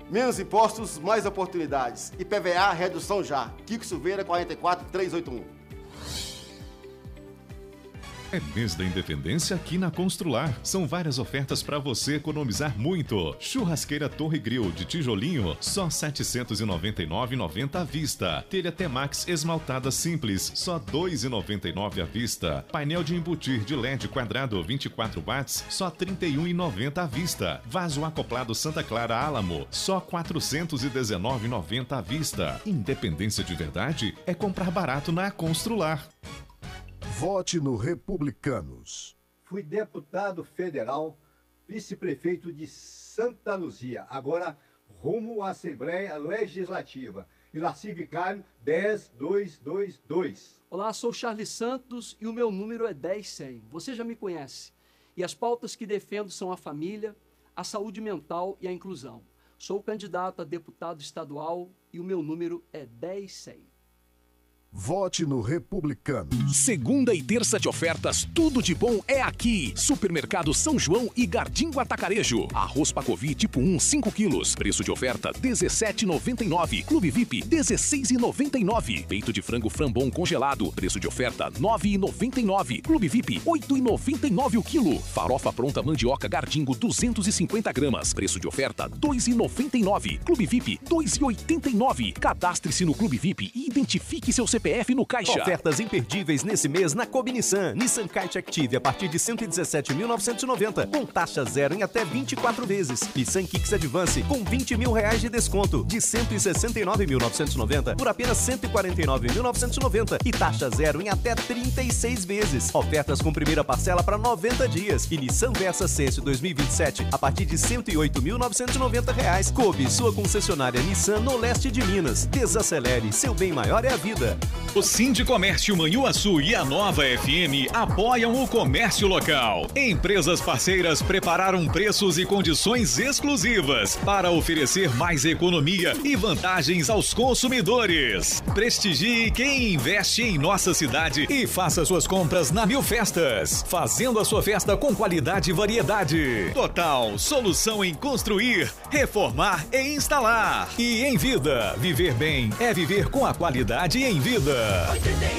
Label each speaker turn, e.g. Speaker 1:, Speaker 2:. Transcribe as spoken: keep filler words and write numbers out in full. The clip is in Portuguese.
Speaker 1: Menos impostos, mais oportunidades. I P V A, redução já. Kiko Silveira, quarenta e quatro, trezentos e oitenta e um.
Speaker 2: É mês da independência aqui na Constrular. São várias ofertas para você economizar muito. Churrasqueira Torre Grill de tijolinho, só setecentos e noventa e nove reais e noventa centavos à vista. Telha Temax esmaltada simples, só dois reais e noventa e nove centavos à vista. Painel de embutir de L E D quadrado vinte e quatro watts, só trinta e um reais e noventa centavos à vista. Vaso acoplado Santa Clara Álamo, só quatrocentos e dezenove reais e noventa centavos à vista. Independência de verdade é comprar barato na Constrular.
Speaker 3: Vote no Republicanos.
Speaker 4: Fui deputado federal, vice-prefeito de Santa Luzia, agora rumo à Assembleia Legislativa. Iraci Vicário, dez mil duzentos e vinte e dois.
Speaker 5: Olá, sou Charles Santos e o meu número é dez cem. Você já me conhece. E as pautas que defendo são a família, a saúde mental e a inclusão. Sou candidato a deputado estadual e o meu número é dez cem.
Speaker 3: Vote no Republicano.
Speaker 6: Segunda e terça de ofertas, tudo de bom é aqui. Supermercado São João e Gardinho Atacarejo. Arroz Pacovi tipo um, cinco quilos. Preço de oferta dezessete reais e noventa e nove centavos. Clube V I P dezesseis reais e noventa e nove centavos. Peito de frango Frambon congelado. Preço de oferta nove reais e noventa e nove centavos. Clube V I P oito reais e noventa e nove centavos o quilo. Farofa pronta mandioca Gardingo duzentos e cinquenta gramas. Preço de oferta dois reais e noventa e nove centavos. Clube V I P dois reais e oitenta e nove centavos. Cadastre-se no Clube V I P e identifique seu C P F no caixa.
Speaker 7: Ofertas imperdíveis nesse mês na Kobe Nissan. Nissan Kite Active a partir de cento e dezessete mil novecentos e noventa, com taxa zero em até vinte e quatro vezes. Nissan Kicks Advance com vinte mil reais de desconto, de cento e sessenta e nove mil novecentos e noventa por apenas cento e quarenta e nove mil novecentos e noventa e taxa zero em até trinta e seis vezes. Ofertas com primeira parcela para noventa dias. E Nissan Versa Sense dois mil e vinte e sete a partir de cento e oito mil novecentos e noventa reais. Kobe, sua concessionária Nissan no leste de Minas. Desacelere, seu bem maior é a vida.
Speaker 8: O Sindicomércio Manhuaçu e a Nova F M apoiam o comércio local. Empresas parceiras prepararam preços e condições exclusivas para oferecer mais economia e vantagens aos consumidores. Prestigie quem investe em nossa cidade e faça suas compras na Mil Festas, fazendo a sua festa com qualidade e variedade. Total solução em construir, reformar e instalar. E em vida, viver bem é viver com a qualidade em vida.